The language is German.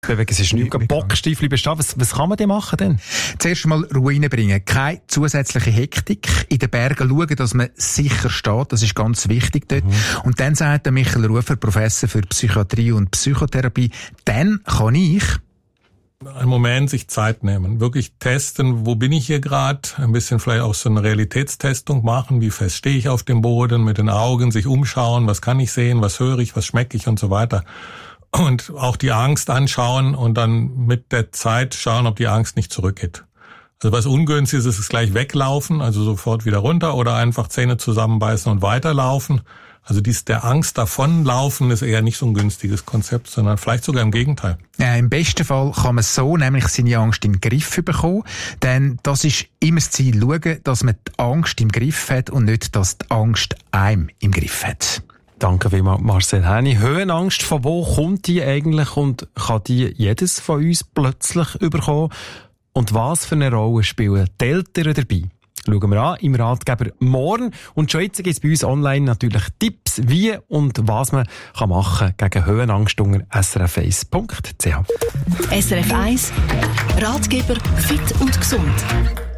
Bewegen sich nicht Bockstiefel bestehen. Was kann man denn machen denn? Zuerst mal Ruhe reinbringen. Keine zusätzliche Hektik. In den Bergen schauen, dass man sicher steht. Das ist ganz wichtig dort. Und dann sagt der Michael Rufer, Professor für Psychiatrie und Psychotherapie, dann kann ich einen Moment sich Zeit nehmen, wirklich testen, wo bin ich hier gerade, ein bisschen vielleicht auch so eine Realitätstestung machen, wie fest stehe ich auf dem Boden, mit den Augen sich umschauen, was kann ich sehen, was höre ich, was schmecke ich und so weiter. Und auch die Angst anschauen und dann mit der Zeit schauen, ob die Angst nicht zurückgeht. Also was ungünstig ist gleich weglaufen, also sofort wieder runter oder einfach Zähne zusammenbeißen und weiterlaufen. Also der Angst davonlaufen ist eher nicht so ein günstiges Konzept, sondern vielleicht sogar im Gegenteil. Ja, im besten Fall kann man so nämlich seine Angst in den Griff bekommen, denn das ist immer das Ziel, schauen, dass man die Angst im Griff hat und nicht, dass die Angst einem im Griff hat. Danke vielmals, Marcel Häni. Höhenangst, von wo kommt die eigentlich und kann die jedes von uns plötzlich überkommen? Und was für eine Rolle spielen die Eltern dabei? Schauen wir an im Ratgeber morgen. Und schon jetzt gibt es bei uns online natürlich Tipps, wie und was man machen kann gegen Höhenangst unter srf1.ch. SRF 1 Ratgeber fit und gesund.